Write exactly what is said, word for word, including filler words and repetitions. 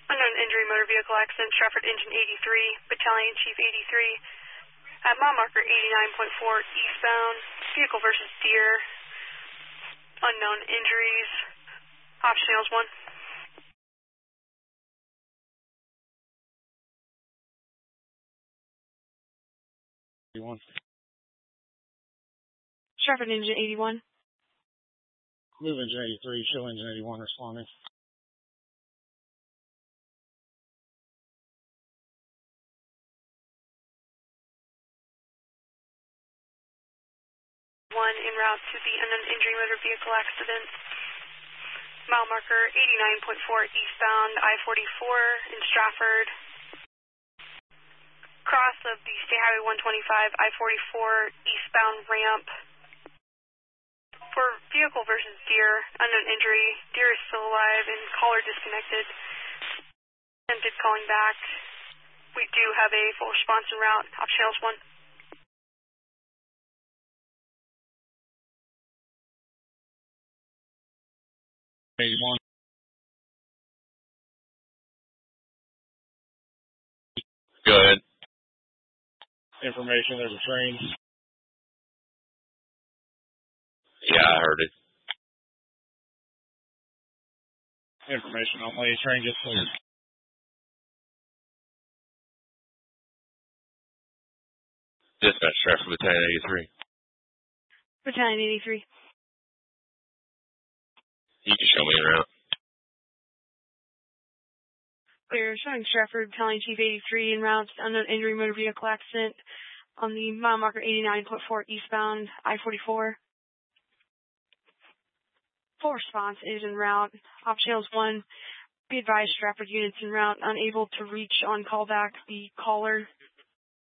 Unknown injury, motor vehicle accident, Stratford Engine eighty-three, Battalion Chief eighty-three, at mile marker eighty-nine point four eastbound, vehicle versus deer, unknown injuries, optionals one. eighty-one. Stratford Engine eighty-one. Move Engine eighty-three, show Engine eighty-one responding. One en route to the unknown injury motor vehicle accident. Mile marker eighty-nine point four eastbound, I forty-four in Stratford. Cross of the State Highway one twenty-five, I forty-four eastbound ramp. For vehicle versus deer, unknown injury, deer is still alive and caller disconnected. Attempted calling back. We do have a full response en route, optionals one. eighty-one. Go ahead. Information, there's a train. Yeah, I heard it. Information only, train just cleared. Dispatch, Stratford Battalion eighty-three. Battalion eighty-three. You can show me around. Clear, showing Stratford Battalion Chief eighty-three en route to unknown injury motor vehicle accident on the mile marker eighty-nine point four eastbound, I forty-four. Full response is en route. Optionals one, be advised Stratford units en route unable to reach on callback the caller